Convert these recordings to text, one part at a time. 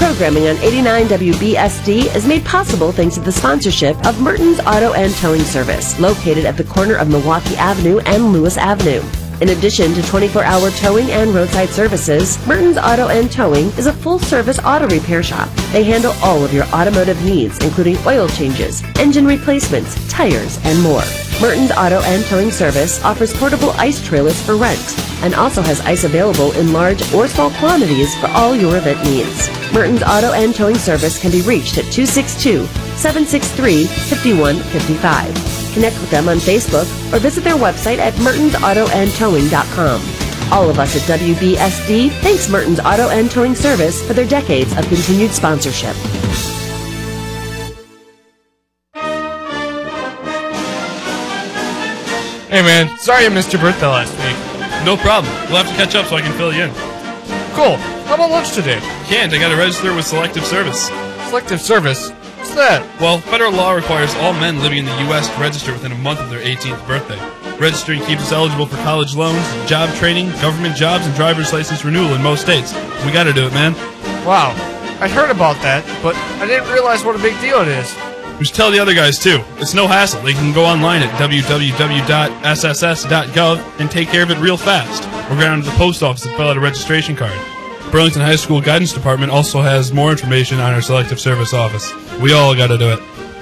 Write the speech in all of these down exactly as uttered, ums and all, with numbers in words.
Programming on eighty-nine W B S D is made possible thanks to the sponsorship of Mertens Auto and Towing Service, located at the corner of Milwaukee Avenue and Lewis Avenue. In addition to twenty-four hour towing and roadside services, Mertens Auto and Towing is a full-service auto repair shop. They handle all of your automotive needs, including oil changes, engine replacements, tires, and more. Mertens Auto and Towing Service offers portable ice trailers for rent and also has ice available in large or small quantities for all your event needs. Mertens Auto and Towing Service can be reached at two six two, seven six three, five one five five. Connect with them on Facebook or visit their website at mertens auto and towing dot com. All of us at W B S D thanks Mertens Auto and Towing Service for their decades of continued sponsorship. Hey man, sorry I missed your birthday last week. No problem. We'll have to catch up so I can fill you in. Cool. How about lunch today? Can't. I gotta register with Selective Service. Selective Service? What's that? Well, federal law requires all men living in the U S to register within a month of their eighteenth birthday. Registering keeps us eligible for college loans, job training, government jobs, and driver's license renewal in most states. We gotta do it, man. Wow. I heard about that, but I didn't realize what a big deal it is. We should tell the other guys, too. It's no hassle. They can go online at w w w dot s s s dot gov and take care of it real fast. Or go down to the post office and fill out a registration card. Burlington High School Guidance Department also has more information on our Selective Service office. We all gotta do it.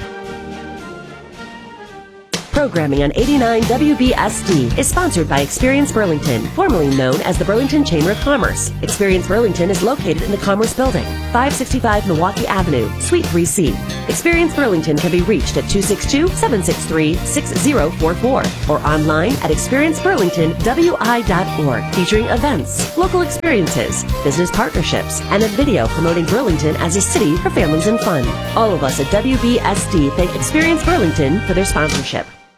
Programming on eighty-nine W B S D is sponsored by Experience Burlington, formerly known as the Burlington Chamber of Commerce. Experience Burlington is located in the Commerce Building, five sixty-five Milwaukee Avenue, Suite three C. Experience Burlington can be reached at two six two, seven six three, six zero four four or online at experience burlington w i dot org, featuring events, local experiences, business partnerships, and a video promoting Burlington as a city for families and fun. All of us at W B S D thank Experience Burlington for their sponsorship.